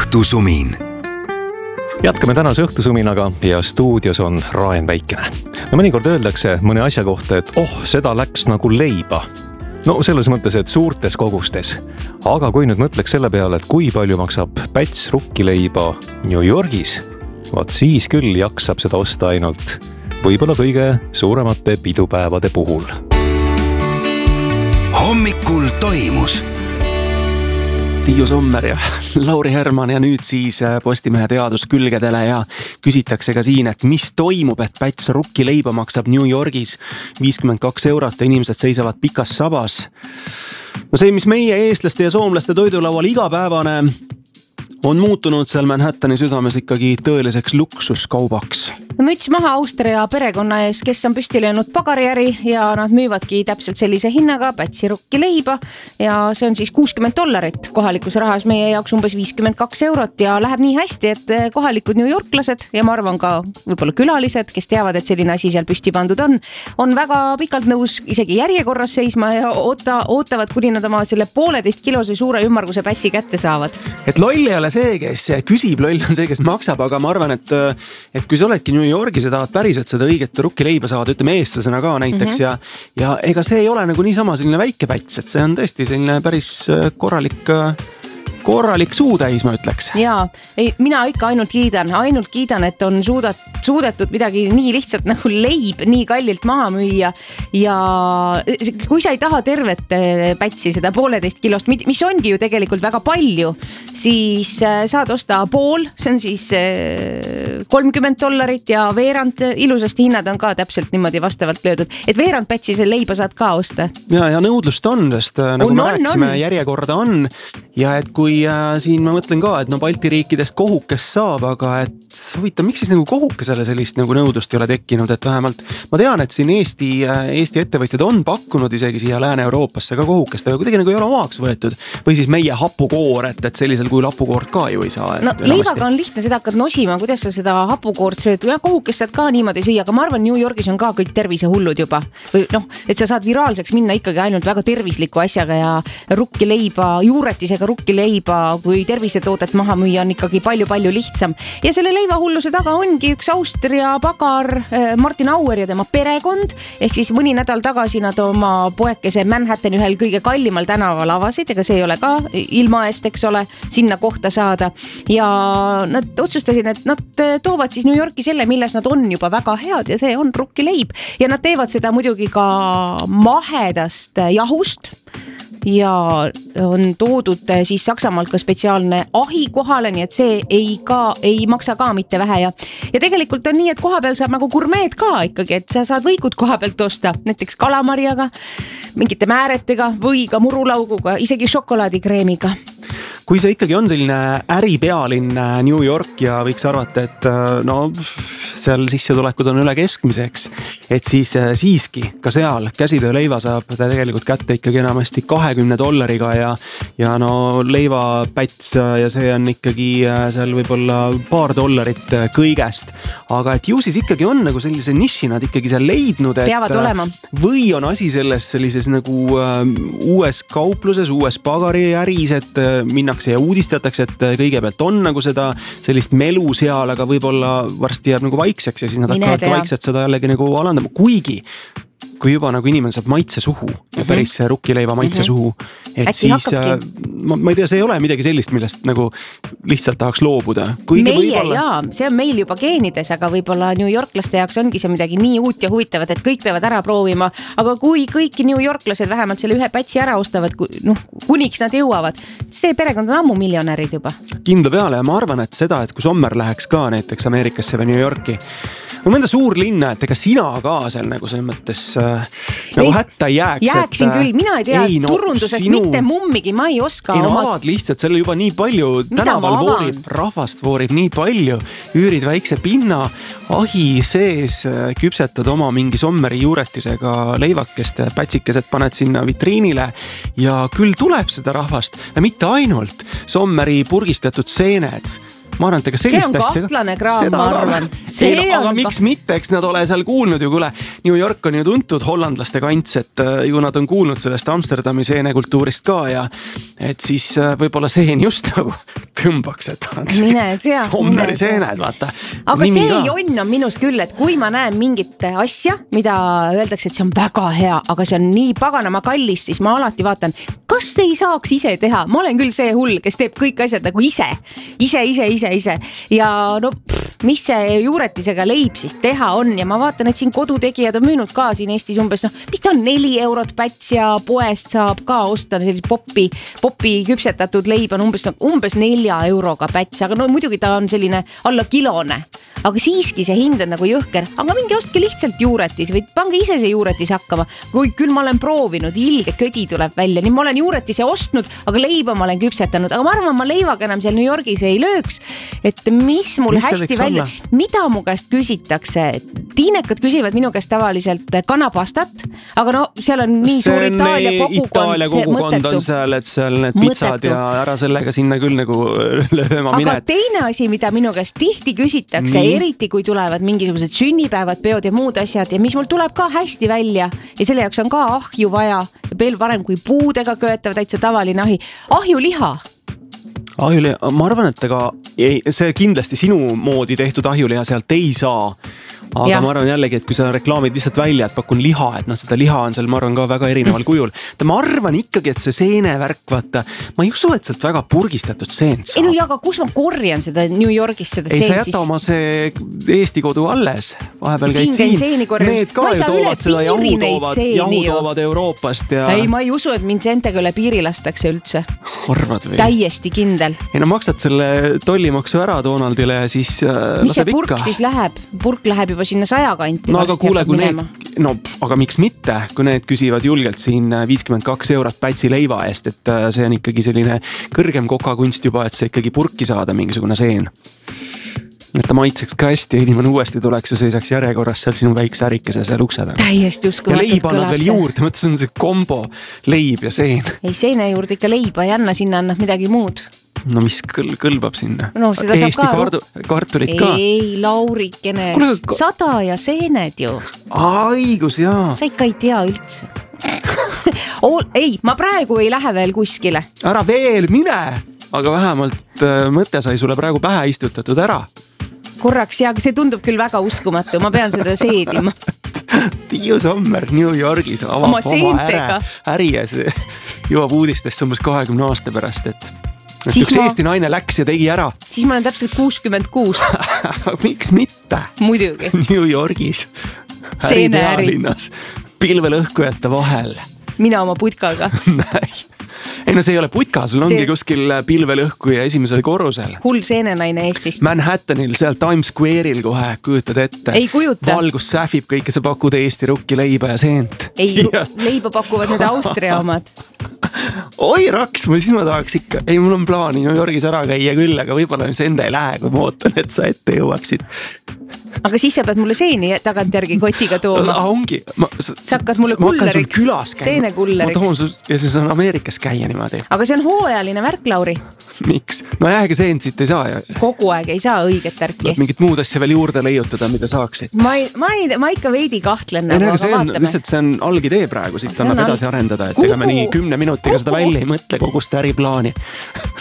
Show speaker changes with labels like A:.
A: Õhtusumin.
B: Jätkame tänase õhtusuminaga ja stuudios on Raen Väikene. No mõnikord öeldakse mõne asja kohta, et seda läks nagu leiba. No selles mõttes, et suurtes kogustes. Aga kui nüüd mõtleks selle peale, et kui palju maksab päts rukkileiba New Yorgis, vaat siis küll jaksab seda osta ainult võib-olla kõige suuremate pidupäevade puhul.
A: Hommikul toimus.
C: Tiiu Sommer ja Lauri Herman ja nüüd siis Postimehe teaduskülgedele ja küsitakse ka siin, et mis toimub, et päts rukkileiba maksab New Yorgis 52 € ja inimesed seisavad pikas sabas. No see, mis meie eestlaste ja soomlaste toidulaual igapäevane, on muutunud seal Manhattani südames ikkagi tõeliseks luksuskaubaks.
D: Müts maha Austria perekonna ees, kes on püsti löönud pagariäri ja nad müüvadki täpselt sellise hinnaga pätsi rukkileiba ja see on siis $60 kohalikus rahas, meie jaoks umbes 52 € ja läheb nii hästi, et kohalikud New Yorklased ja ma arvan ka võib-olla külalised, kes teavad, et selline asi seal püsti pandud on väga pikalt nõus isegi järjekorras seisma ja ootavad, kuni nad oma selle 1,5 kilose suure ümmarguse pätsi kätte saavad.
C: Et loll ei ole see, kes küsib, loll on see, kes maksab, aga ma arvan, et kui sa oledki New Yorgis ja tahad päriselt seda õiget rukkileiba saada, ütleme eestlasena ka näiteks ja ega see ei ole nagu niisama selline väike päts, et see on tõesti selline päris korralik suutäis, ma ütleks.
D: Jaa, mina ikka ainult kiidan, et on suudetud midagi nii lihtsalt nagu leib nii kallilt maha müüa ja kui sa ei taha tervet pätsi, seda 1,5 kilost, mis ongi ju tegelikult väga palju, siis saad osta pool, see on siis $30 ja veerand, ilusasti hinnad on ka täpselt niimoodi vastavalt löödud, et veerand pätsi selle leiba saad ka osta.
C: Ja nõudlust on, sest nagu me rääkisime, järjekorda on ja et kui siin ma mõtlen ka, et Balti riikidest kohukest saab, aga et huvitav, miks siis nagu kohukesele sellist nagu nõudlust ei ole tekkinud, et vähemalt ma tean, et siin Eesti ettevõtjad on pakkunud isegi siia Lääne-Euroopasse ka kohukest, aga kuidagi nagu ei ole omaks võetud või siis meie hapukoor, et sellisel kujul hapukoort ka ju ei saa.
D: No leivaga on lihtne, seda hakkad nosima, kuidas sa seda hapukoort sööd ja kohukest saad ka niimoodi süüa, aga ma arvan, New Yorgis on ka kõik tervisehullud juba või et sa saad viraalseks minna ikkagi ainult väga tervisliku asjaga ja rukkileiba, juuretisega rukkileiba kui tervisetoodet maha müüa on ikkagi palju-palju lihtsam. Ja selle leivahulluse taga ongi üks Austria pagar Martin Auer ja tema perekond, ehk siis mõni nädal tagasi nad oma poekese Manhattani ühel kõige kallimal tänaval avasid, ega see ei ole ka ilma eest, eks ole, sinna kohta saada. Ja nad otsustasid, et nad toovad siis New Yorki selle, milles nad on juba väga head ja see on rukkileib. Ja nad teevad seda muidugi ka mahedast jahust ja on toodud siis Saksamaalt ka spetsiaalne ahi kohale, nii et see ei maksa ka mitte vähe ja tegelikult on nii, et koha peal saab nagu gurmeed ka ikkagi, et sa saad võikud koha pealt osta, näiteks kalamarjaga, mingite määretega või ka murulauguga, isegi šokolaadikreemiga.
C: Kui see ikkagi on selline äripealinn New York ja võiks arvata, et seal sissetulekud on üle keskmiseks, et siis siiski ka seal käsitööleiva saab ta tegelikult kätte ikkagi enamasti $20 ja leivapäts ja see on ikkagi seal võib-olla $2 kõigest, aga et ju siis ikkagi on nagu sellise niši nad ikkagi seal leidnud, et
D: peavad olema.
C: Või on asi selles sellises nagu uues kaupluses, uues pagariäris, et minnakse ja uudistatakse, et kõigepealt on nagu seda sellist melu seal, aga võib-olla varsti jääb nagu vaikseks ja siis nad hakkavad vaikselt seda jällegi nagu alandama, kuigi kui juba nagu inimene saab maitse suhu ja päris rukkileiva maitse suhu, et äkki siis ma ei tea, see ei ole midagi sellist, millest nagu lihtsalt tahaks loobuda.
D: See on meil juba geenides, aga võib-olla New Yorklaste jaoks ongi see midagi nii uut ja huvitavat, et kõik peavad ära proovima, aga kui kõiki New Yorklased vähemalt selle ühe pätsi ära ostavad, kuniks nad jõuavad, see perekond on ammu miljonärid juba.
C: Kinda peale ja ma arvan, et seda, et kui Sommer läheks ka näiteks Ameerikasse või New Yorki, mõnda suur linna, et ega sina ka seal nagu selles mõttes nagu hätta ei jääks.
D: Jääksin küll, mina ei tea turundusest mitte mummigi, ma ei oska.
C: Avad lihtsalt, selle juba nii palju, tänaval rahvast voorib nii palju, üürid väikse pinna, ahi sees, küpsetad oma mingi Sommeri juuretisega leivakest, pätsikesed paned sinna vitriinile ja küll tuleb seda rahvast ja mitte ainult Sommeri purgistatud seened. Ma arvan, et ega sellist asja.
D: See on kahtlane kraam, ma arvan.
C: Aga miks mitte, eks nad ole seal kuulnud ju, kuule, New York on ju tuntud hollandlaste kants, et ju nad on kuulnud sellest Amsterdami seenekultuurist ka ja et siis võib-olla seen just nagu kõmbaks, et
D: mine tea.
C: Sommeri seened, vaata.
D: Aga see jonn on minus küll, et kui ma näen mingit asja, mida öeldakse, et see on väga hea, aga see on nii paganama kallis, siis ma alati vaatan, kas ei saaks ise teha. Ma olen küll see hull, kes teeb kõik asjad nagu ise. Ja no mis see juuretisega leib siis teha on ja ma vaatan, et siin kodutegijad on müünud ka siin Eestis umbes, mis ta on 4 eurot päts ja poest saab ka osta sellise popi küpsetatud leib on umbes 4 euroga päts, aga no muidugi ta on selline alla kilone. Aga siiski see hind on nagu jõhker, aga mingi ostke lihtsalt juuretis või pange ise see juuretis hakkama. Kui küll ma olen proovinud, ilge ködi tuleb välja, nii ma olen juuretise ostnud, aga leiba ma olen küpsetanud, aga ma arvan, ma leivaga enam seal New Yorgis ei lööks, et mis mul hästi välja, mida mu käest küsitakse, tiinekad küsivad minu käest tavaliselt kanapastat, aga no seal on nii suur Itaalia
C: kogukond on seal, et seal need pitsad ja ära sellega sinna küll nagu lööma mine.
D: Aga teine asi, mida minu käest tihti küsitakse, eriti kui tulevad mingisugused sünnipäevad, peod ja muud asjad ja mis mul tuleb ka hästi välja ja selle jaoks on ka ahju vaja ja veel parem kui puudega köetav täitsa tavaline ahi. Ahjuliha.
C: Ma arvan, et see kindlasti sinu moodi tehtud ahjuliha sealt ei saa. Aga ma arvan jällegi, et kui sa reklaamid lihtsalt välja, et pakun liha, et seda liha on seal, ma arvan ka väga erineval kujul. Ma arvan ikkagi, et see seenevärk, vaata, ma ei usu, et sealt väga purgistatud seent saab.
D: Ei no aga kus ma korjan seda New Yorgis seda seent siis?
C: Ei, sa jäta oma see Eesti kodu alles. Vahepeal käid siin. Need ka ju toovad seda jahu toovad Euroopast.
D: Ei, ma ei usu, et mind seentega üle piiri lastakse üldse.
C: Arvad või?
D: Täiesti kindel.
C: Ei no maksad selle tollimaksu ära Donaldile ja siis
D: mis see purk siis läheb? Purk läheb juba sinna 100 kanti.
C: No aga kuule, kui aga miks mitte, kui need küsivad julgelt siin 52 eurot pätsi leiva eest, et see on ikkagi selline kõrgem kokakunst juba, et see ikkagi purki saada mingisugune seen. Et ta maitseks ka hästi, inimene uuesti tuleks ja seisaks järjekorras seal sinu väikse ärikese seal ukse taga.
D: Täiesti uskumatult
C: kõlab see. Ja leib annad veel juurde, mõttes on see kombo, leib ja seen.
D: Ei, seene juurde ikka leiba ei anna, sinna annab midagi muud.
C: No mis kõlbab sinna?
D: No,
C: Eesti kartulit ka?
D: Ei, Laurikene, 100 ja seened ju.
C: Aigus, jaa.
D: Sa ikka ei tea üldse. Ei, ma praegu ei lähe veel kuskile.
C: Ära veel, mine! Aga vähemalt mõte sai sulle praegu pähe istutatud ära.
D: Korraks, aga see tundub küll väga uskumatu, ma pean seda seedima.
C: Tiiu Sommer New Yorgis avab oma äri ja see jõuab uudistest umbes 20 aasta pärast, et üks Eesti naine läks ja tegi ära.
D: Siis ma olen täpselt 66.
C: Miks mitte?
D: Muidugi.
C: New Yorgis. Äripealinnas. Pilvelõhkujate vahel.
D: Mina oma putkaga.
C: Ei no see ei ole putka, sul ongi kuskil pilvelõhkuja esimesel korrusel.
D: Hull seenenaine Eestist.
C: Manhattanil, seal Times Square'il kohe kujutad ette.
D: Ei kujuta.
C: Valgus sähvib kõike, sa pakud Eesti rukki leiba ja seent.
D: Ei, leiba pakuvad need Austria omad.
C: Oi raks, siis ma tahaks ikka. Ei, mul on plaani New Yorgis ära käia küll, aga võib-olla mis enda ei lähe, kui ma ootan, et sa ette jõuaksid.
D: Aga siis sa pead mulle seeni tagantjärgi kotiga tooma.
C: Ongi.
D: Sa hakkad mulle kulleriks, seenekulleriks.
C: Ma toon sul ja siis on Ameerikas käia niimoodi.
D: Aga see on hooajaline värk, Lauri.
C: Miks? No jääge seent siit ei saa.
D: Kogu aeg ei saa õiget värki.
C: Mingit muud asja veel juurde leiutada, mida saaksid.
D: Ma ikka veidi kahtlen.
C: Lihtsalt see on algidee praegu, siit annab edasi arendada, et ega me nii 10 minutiga seda välja ei mõtle kogu seda äriplaani.